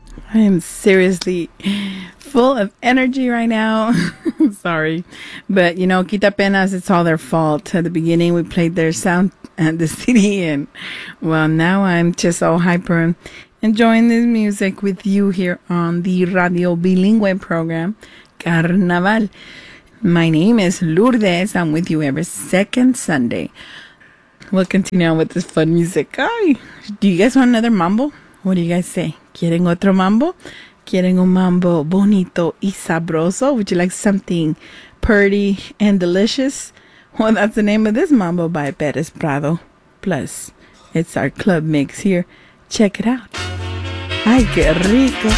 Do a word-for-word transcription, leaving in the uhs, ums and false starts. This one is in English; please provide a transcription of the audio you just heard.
I am seriously full of energy right now. Sorry. But, you know, Quita Penas, it's all their fault. At the beginning, we played their sound at the C D, and, well, now I'm just all hyper enjoying this music with you here on the Radio Bilingüe program, Carnaval. My name is Lourdes. I'm with you every second Sunday. We'll continue on with this fun music. Ay, do you guys want another mambo? What do you guys say? ¿Quieren otro mambo? ¿Quieren un mambo bonito y sabroso? Would you like something pretty and delicious? Well, that's the name of this mambo by Perez Prado. Plus, it's our club mix here. Check it out. Ay, qué rico.